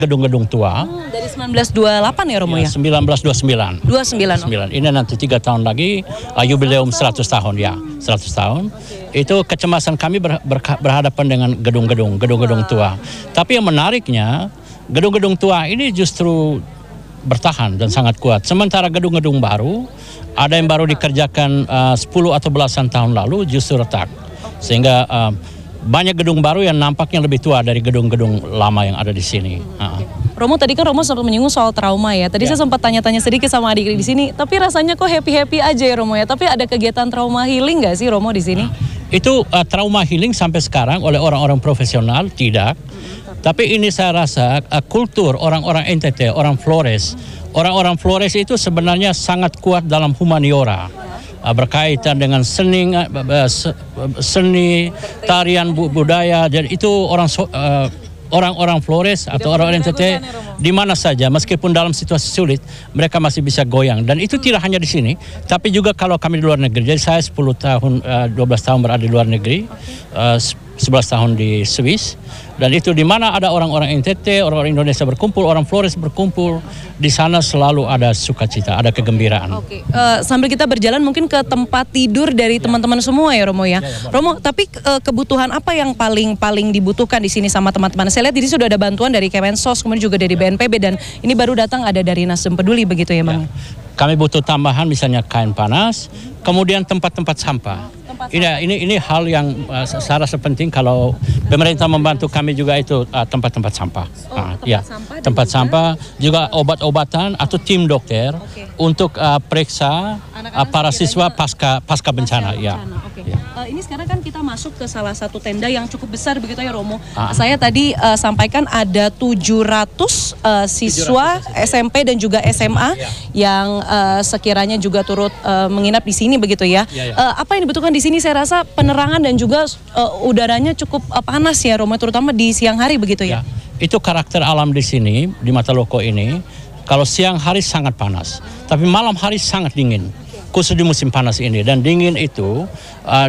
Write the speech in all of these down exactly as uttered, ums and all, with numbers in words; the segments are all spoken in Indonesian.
gedung-gedung tua. Hmm, dari sembilan belas dua puluh delapan ya Romo ya? Ya, seribu sembilan ratus dua puluh sembilan. dua puluh sembilan. sembilan. Ini nanti tiga tahun lagi uh, jubileum seratus tahun ya, seratus tahun. Okay. Itu kecemasan kami ber, ber, berhadapan dengan gedung-gedung, gedung-gedung tua. Tapi yang menariknya, gedung-gedung tua ini justru bertahan dan sangat kuat. Sementara gedung-gedung baru, ada yang baru dikerjakan uh, sepuluh atau belasan tahun lalu justru retak. Sehingga uh, banyak gedung baru yang nampaknya lebih tua dari gedung-gedung lama yang ada di sini. Uh. Romo, tadi kan Romo sempat menyinggung soal trauma ya. Tadi ya. Saya sempat tanya-tanya sedikit sama adik-adik di sini, tapi rasanya kok happy-happy aja ya Romo ya. Tapi ada kegiatan trauma healing nggak sih Romo di sini? Uh, itu uh, trauma healing sampai sekarang oleh orang-orang profesional tidak. Tapi ini saya rasa uh, kultur orang-orang N T T, orang Flores, orang-orang Flores itu sebenarnya sangat kuat dalam humaniora, uh, berkaitan dengan seni, uh, seni, tarian budaya. Jadi itu orang uh, orang-orang Flores atau orang-orang N T T di mana saja, meskipun dalam situasi sulit, mereka masih bisa goyang. Dan itu tidak hanya di sini, tapi juga kalau kami di luar negeri. Jadi saya sepuluh tahun, uh, dua belas tahun berada di luar negeri, uh, sebelas tahun di Swiss. Dan itu di mana ada orang-orang N T T, orang-orang Indonesia berkumpul, orang Flores berkumpul, di sana selalu ada sukacita, ada kegembiraan. Oke, uh, sambil kita berjalan mungkin ke tempat tidur dari teman-teman semua ya Romo ya. ya, ya Romo, tapi uh, kebutuhan apa yang paling paling dibutuhkan di sini sama teman-teman? Saya lihat di sini sudah ada bantuan dari Kemensos, kemudian juga dari B N P B, dan ini baru datang ada dari Nasdem Peduli begitu ya Bang? Ya. Kami butuh tambahan misalnya kain panas, kemudian tempat-tempat sampah. Ini, ini ini hal yang uh, saya rasa penting kalau pemerintah membantu kami juga itu uh, tempat-tempat sampah. Oh, uh, tempat ya, sampah, tempat juga? sampah, juga obat-obatan atau tim dokter okay. untuk uh, periksa uh, para siswa pasca pasca bencana. Pasca ya. Bencana. Okay. Ya. Uh, ini sekarang kan kita masuk ke salah satu tenda yang cukup besar begitu ya Romo. Ah. Saya tadi uh, sampaikan ada tujuh ratus uh, siswa tujuh ratus S M P dan juga S M A ya. yang uh, sekiranya juga turut uh, menginap di sini begitu ya. Ya, ya. Uh, apa yang dibutuhkan di sini? Saya rasa penerangan dan juga uh, udaranya cukup uh, panas ya Romo, terutama di siang hari begitu ya. ya. Itu karakter alam di sini, di Mataloko ini. Kalau siang hari sangat panas, tapi malam hari sangat dingin. Khusus di musim panas ini, dan dingin itu uh,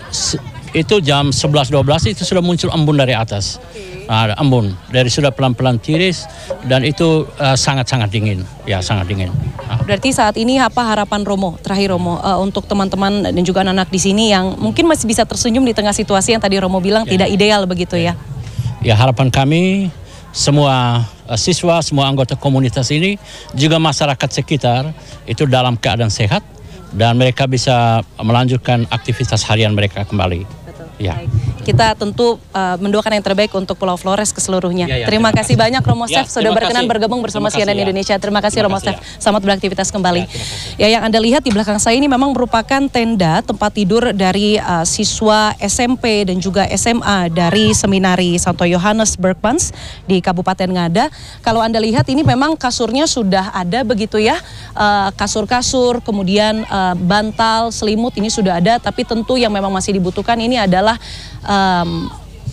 itu jam sebelas dua belas itu sudah muncul embun dari atas. Nah, embun dari sudah pelan-pelan tiris, dan itu uh, sangat-sangat dingin, ya sangat dingin. Nah. Berarti saat ini apa harapan Romo, terakhir Romo, uh, untuk teman-teman dan juga anak-anak di sini yang mungkin masih bisa tersenyum di tengah situasi yang tadi Romo bilang ya. tidak ideal begitu ya? Ya, harapan kami semua uh, siswa, semua anggota komunitas ini, juga masyarakat sekitar itu dalam keadaan sehat dan mereka bisa melanjutkan aktivitas harian mereka kembali. Betul. Ya. Baik. Kita tentu uh, mendoakan yang terbaik untuk Pulau Flores keseluruhnya. Ya, ya, terima, terima kasih banyak Romo ya, Chef sudah berkenan kasih. bergabung bersama C N N ya. Indonesia. Terima kasih terima Romo Chef. Ya. Selamat beraktivitas kembali. Ya, ya, yang Anda lihat di belakang saya ini memang merupakan tenda tempat tidur dari uh, siswa S M P dan juga S M A dari Seminari Santo Yohanes Berkmans di Kabupaten Ngada. Kalau Anda lihat ini memang kasurnya sudah ada begitu ya. Uh, kasur-kasur, kemudian uh, bantal, selimut ini sudah ada, tapi tentu yang memang masih dibutuhkan ini adalah Um,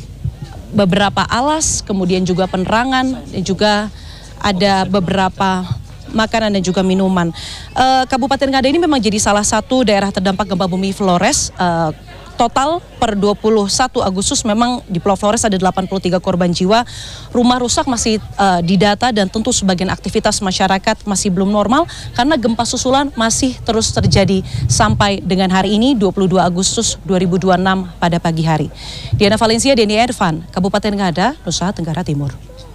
beberapa alas, kemudian juga penerangan, dan juga ada beberapa makanan dan juga minuman. Uh, Kabupaten Ngada ini memang jadi salah satu daerah terdampak gempa bumi Flores. Uh, total per dua puluh satu Agustus memang di Pulau Flores ada delapan puluh tiga korban jiwa. Rumah rusak masih uh, didata, dan tentu sebagian aktivitas masyarakat masih belum normal karena gempa susulan masih terus terjadi sampai dengan hari ini dua puluh dua Agustus dua ribu dua puluh enam pada pagi hari. Diana Valencia, Denny Ervan, Kabupaten Ngada, Nusa Tenggara Timur.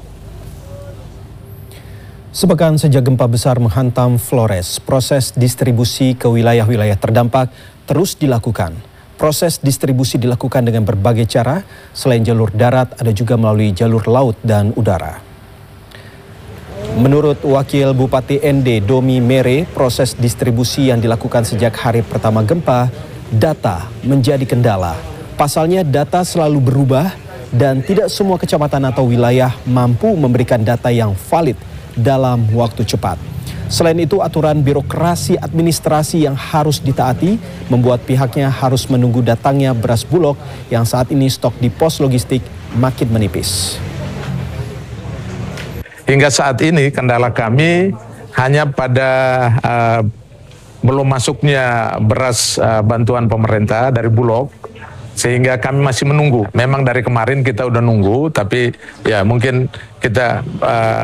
Sepekan sejak gempa besar menghantam Flores, proses distribusi ke wilayah-wilayah terdampak terus dilakukan. Proses distribusi dilakukan dengan berbagai cara, selain jalur darat ada juga melalui jalur laut dan udara. Menurut Wakil Bupati N D Domi Mere, proses distribusi yang dilakukan sejak hari pertama gempa, data menjadi kendala. Pasalnya data selalu berubah dan tidak semua kecamatan atau wilayah mampu memberikan data yang valid dalam waktu cepat. Selain itu, aturan birokrasi administrasi yang harus ditaati membuat pihaknya harus menunggu datangnya beras Bulog yang saat ini stok di pos logistik makin menipis. Hingga saat ini kendala kami hanya pada uh, belum masuknya beras uh, bantuan pemerintah dari Bulog sehingga kami masih menunggu. Memang dari kemarin kita udah nunggu, tapi ya mungkin kita uh,